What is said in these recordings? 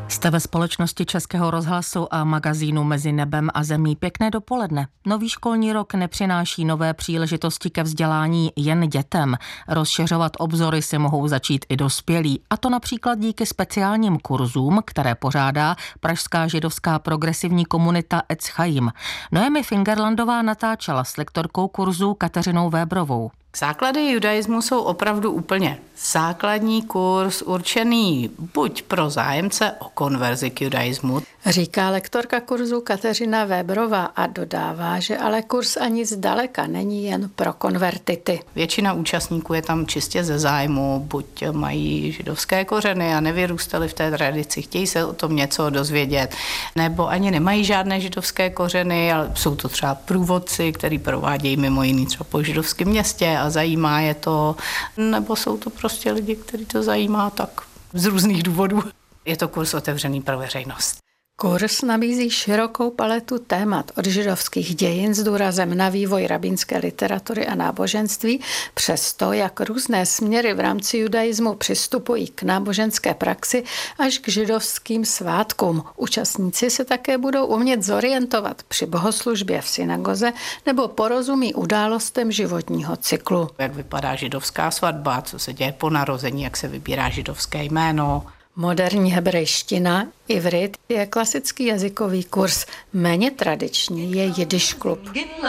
Jste ve společnosti Českého rozhlasu a magazínu Mezi nebem a zemí. Pěkné dopoledne. Nový školní rok nepřináší nové příležitosti ke vzdělání jen dětem. Rozšiřovat obzory si mohou začít i dospělí. A to například díky speciálním kurzům, které pořádá pražská židovská progresivní komunita Etz Chaim. Noemi Fingerlandová natáčela s lektorkou kurzu Kateřinou Vébrovou. Základy judaismu jsou opravdu úplně základní kurz určený buď pro zájemce o konverzi k judaismu, říká lektorka kurzu Kateřina Vébrová a dodává, že ale kurz ani zdaleka není jen pro konvertity. Většina účastníků je tam čistě ze zájmu, buď mají židovské kořeny a nevyrůstali v té tradici, chtějí se o tom něco dozvědět, nebo ani nemají žádné židovské kořeny, ale jsou to třeba průvodci, který provádějí mimo jiný třeba po židovském městě a zajímá je to, nebo jsou to prostě lidi, který to zajímá tak z různých důvodů. Je to kurz otevřený pro veřejnost. Kurz nabízí širokou paletu témat od židovských dějin s důrazem na vývoj rabínské literatury a náboženství, přes to, jak různé směry v rámci judaismu přistupují k náboženské praxi až k židovským svátkům. Účastníci se také budou umět zorientovat při bohoslužbě v synagoze nebo porozumí událostem životního cyklu. Jak vypadá židovská svatba, co se děje po narození, jak se vybírá židovské jméno. Moderní hebrejština, ivrit, je klasický jazykový kurz. Méně tradiční je Jiddisch klub.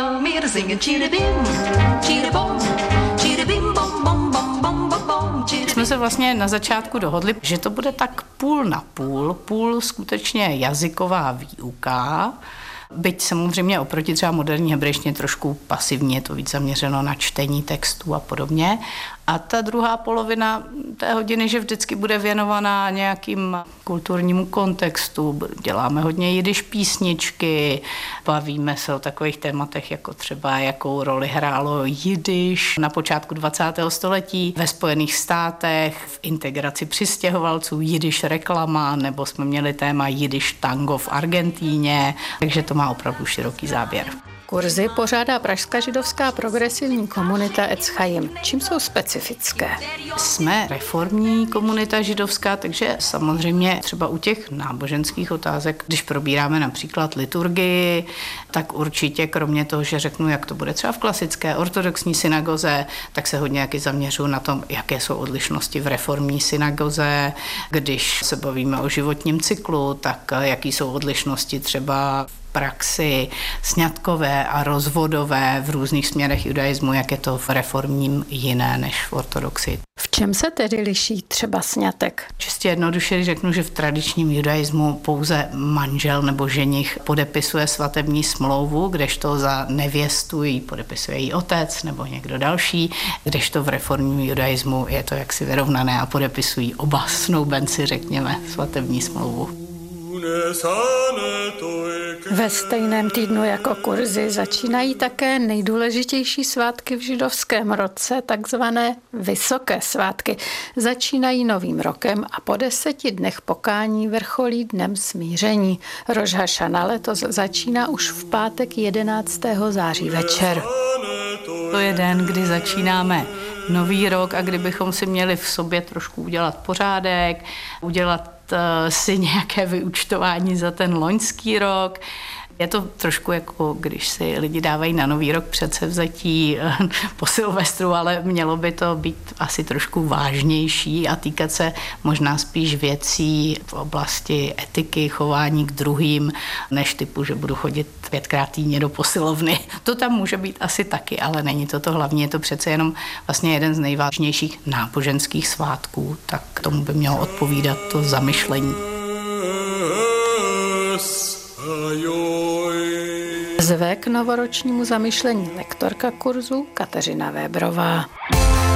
Jsme se vlastně na začátku dohodli, že to bude tak půl na půl, půl skutečně jazyková výuka, byť samozřejmě oproti třeba moderní hebrejštině trošku pasivně, je to víc zaměřeno na čtení textů a podobně. A ta druhá polovina té hodiny, že vždycky bude věnovaná nějakým kulturnímu kontextu. Děláme hodně jidiš písničky, bavíme se o takových tématech, jako třeba jakou roli hrálo jidiš na počátku 20. století ve Spojených státech, v integraci přistěhovalců, jidiš reklama, nebo jsme měli téma jidiš tango v Argentíně, takže to má opravdu široký záběr. Kurzy pořádá pražská židovská progresivní komunita Etz Chaim. Čím jsou specifické? Jsme reformní komunita židovská, takže samozřejmě třeba u těch náboženských otázek, když probíráme například liturgii, tak určitě kromě toho, že řeknu, jak to bude třeba v klasické ortodoxní synagoze, tak se hodně jaky zaměřuju na tom, jaké jsou odlišnosti v reformní synagoze. Když se bavíme o životním cyklu, tak jaký jsou odlišnosti třeba praxi sňatkové a rozvodové v různých směrech judaismu, jak je to v reformním jiné než v ortodoxii. V čem se tedy liší třeba sňatek? Čistě jednoduše řeknu, že v tradičním judaismu pouze manžel nebo ženich podepisuje svatební smlouvu, kdežto za nevěstu ji podepisuje její otec nebo někdo další, kdežto v reformním judaismu je to jaksi vyrovnané a podepisují oba snoubenci, řekněme, svatební smlouvu. Ve stejném týdnu jako kurzy začínají také nejdůležitější svátky v židovském roce, takzvané vysoké svátky. Začínají novým rokem a po 10 dnech pokání vrcholí dnem smíření. Roš hašana letos začíná už v pátek 11. září večer. To je den, kdy začínáme nový rok a kdybychom si měli v sobě trošku udělat pořádek, udělat si nějaké vyúčtování za ten loňský rok. Je to trošku jako, když si lidi dávají na nový rok předsevzetí po Silvestru, ale mělo by to být asi trošku vážnější a týkat se možná spíš věcí v oblasti etiky, chování k druhým, než typu, že budu chodit 5krát týdně do posilovny. To tam může být asi taky, ale není to hlavní, je to přece jenom vlastně jeden z nejvážnějších náboženských svátků, tak tomu by mělo odpovídat to zamyšlení. Zve k novoročnímu zamyšlení lektorka kurzu Kateřina Vébrová.